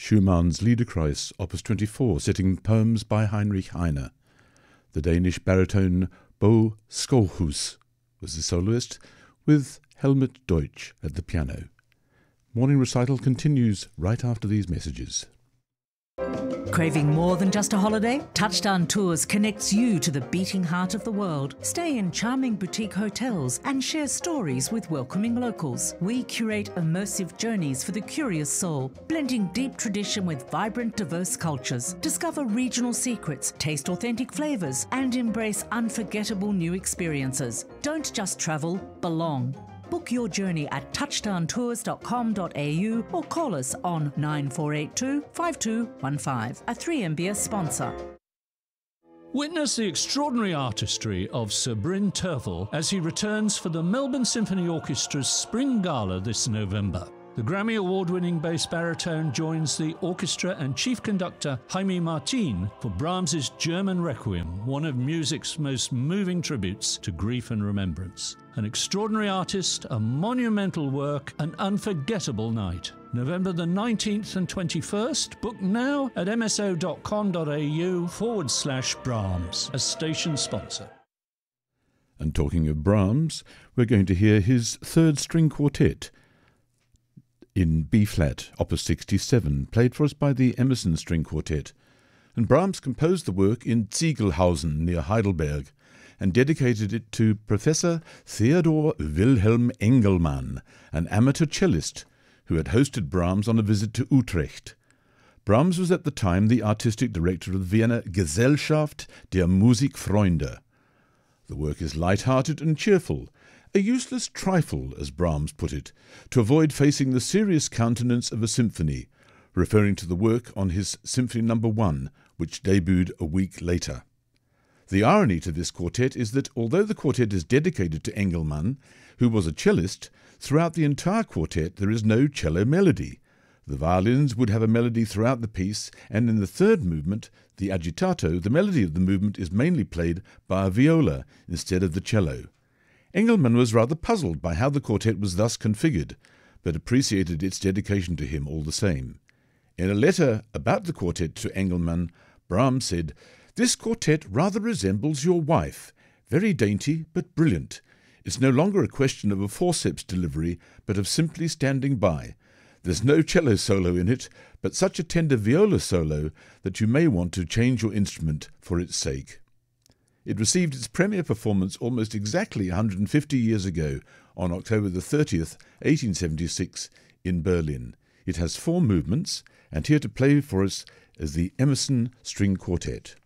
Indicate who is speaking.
Speaker 1: Schumann's Liederkreis, Opus 24, setting poems by Heinrich Heine. The Danish baritone Bo Skovhus was the soloist, with Helmut Deutsch at the piano. Morning recital continues right after these messages.
Speaker 2: Craving more than just a holiday? Touchdown Tours connects you to the beating heart of the world. Stay in charming boutique hotels and share stories with welcoming locals. We curate immersive journeys for the curious soul, blending deep tradition with vibrant, diverse cultures. Discover regional secrets, taste authentic flavours, and embrace unforgettable new experiences. Don't just travel, belong. Book your journey at touchdowntours.com.au or call us on 9482 5215, a 3MBS sponsor.
Speaker 3: Witness the extraordinary artistry of Sir Bryn Terfel as he returns for the Melbourne Symphony Orchestra's Spring Gala this November. The Grammy Award-winning bass baritone joins the orchestra and chief conductor Jaime Martin for Brahms's German Requiem, one of music's most moving tributes to grief and remembrance. An extraordinary artist, a monumental work, an unforgettable night. November the 19th and 21st. Book now at mso.com.au/Brahms, a station sponsor.
Speaker 1: And talking of Brahms, we're going to hear his third string quartet in B-flat, Opus 67, played for us by the Emerson String Quartet. And Brahms composed the work in Ziegelhausen near Heidelberg and dedicated it to Professor Theodor Wilhelm Engelmann, an amateur cellist who had hosted Brahms on a visit to Utrecht. Brahms was at the time the artistic director of the Vienna Gesellschaft der Musikfreunde. The work is light-hearted and cheerful, a useless trifle, as Brahms put it, to avoid facing the serious countenance of a symphony, referring to the work on his Symphony No. 1, which debuted a week later. The irony to this quartet is that although the quartet is dedicated to Engelmann, who was a cellist, throughout the entire quartet there is no cello melody. The violins would have a melody throughout the piece, and in the third movement, the agitato, the melody of the movement is mainly played by a viola instead of the cello. Engelmann was rather puzzled by how the quartet was thus configured, but appreciated its dedication to him all the same. In a letter about the quartet to Engelmann, Brahms said, "This quartet rather resembles your wife, very dainty but brilliant. It's no longer a question of a forceps delivery, but of simply standing by. There's no cello solo in it, but such a tender viola solo that you may want to change your instrument for its sake." It received its premiere performance almost exactly 150 years ago, on October the 30th, 1876, in Berlin. It has 4 movements, and here to play for us is the Emerson String Quartet.